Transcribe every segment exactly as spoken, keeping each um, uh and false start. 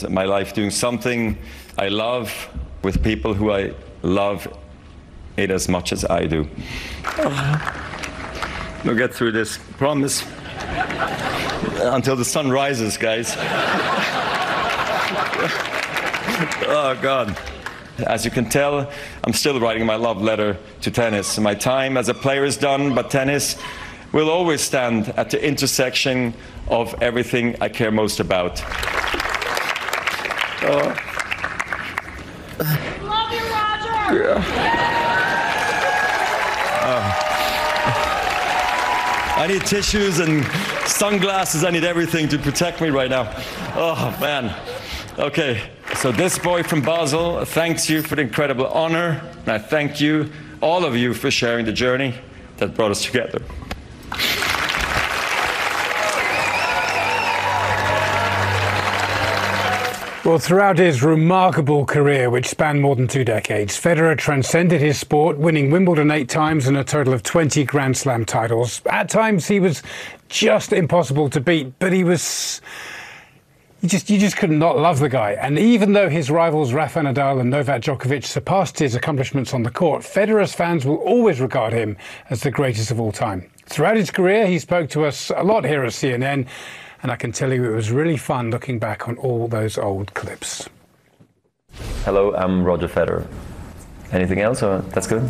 spend my life doing something I love with people who I love it as much as I do. We'll get through this, promise. Until the sun rises, guys. Oh, God. As you can tell, I'm still writing my love letter to tennis. My time as a player is done, but tennis will always stand at the intersection of everything I care most about. Oh. Love you, Roger! Yeah. Oh. I need tissues and sunglasses. I need everything to protect me right now. Oh, man. Okay, so this boy from Basel thanks you for the incredible honor, and I thank you, all of you, for sharing the journey that brought us together. Well, throughout his remarkable career, which spanned more than two decades, Federer transcended his sport, winning Wimbledon eight times and a total of twenty Grand Slam titles. At times, he was just impossible to beat, but he was... You just, you just could not love the guy. And even though his rivals Rafa Nadal and Novak Djokovic surpassed his accomplishments on the court, Federer's fans will always regard him as the greatest of all time. Throughout his career, he spoke to us a lot here at C N N, and I can tell you it was really fun looking back on all those old clips. Hello, I'm Roger Federer. Anything else? Or that's good?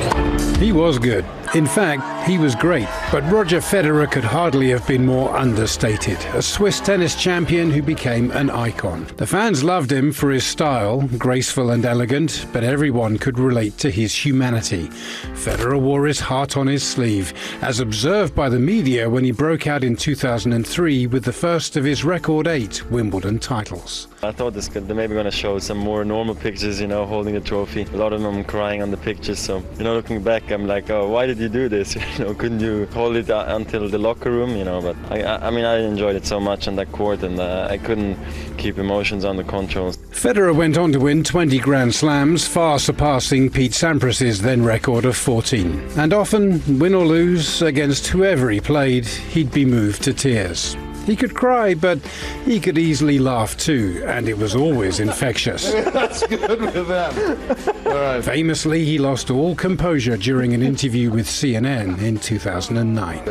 He was good. In fact, he was great. But Roger Federer could hardly have been more understated. A Swiss tennis champion who became an icon. The fans loved him for his style, graceful and elegant, but everyone could relate to his humanity. Federer wore his heart on his sleeve, as observed by the media when he broke out in two thousand three with the first of his record eight Wimbledon titles. I thought this could, they're maybe going to show some more normal pictures, you know, holding the trophy. A lot of them crying on the pictures, so, you know, looking back, I'm like, oh, why did you do this? You know, couldn't you hold it until the locker room, you know? But I, I mean, I enjoyed it so much on that court, and uh, I couldn't keep emotions under control. Federer went on to win twenty Grand Slams, far surpassing Pete Sampras's then record of fourteen. And often, win or lose, against whoever he played, he'd be moved to tears. He could cry, but he could easily laugh too, and it was always infectious. That's good with them. All right. Famously, he lost all composure during an interview with C N N in two thousand nine.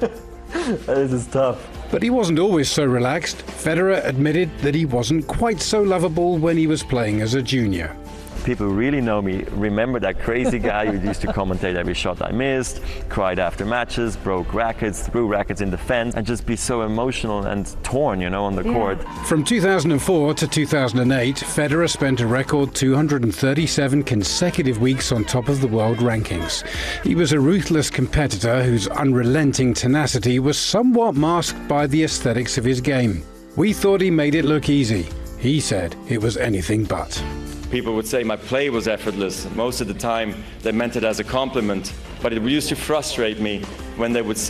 This is tough. But he wasn't always so relaxed. Federer admitted that he wasn't quite so lovable when he was playing as a junior. People who really know me remember that crazy guy who used to commentate every shot I missed, cried after matches, broke rackets, threw rackets in the fence, and just be so emotional and torn, you know, on the yeah. court. From two thousand four to two thousand eight, Federer spent a record two hundred thirty-seven consecutive weeks on top of the world rankings. He was a ruthless competitor whose unrelenting tenacity was somewhat masked by the aesthetics of his game. We thought he made it look easy. He said it was anything but. People would say my play was effortless. Most of the time, they meant it as a compliment, but it used to frustrate me when they would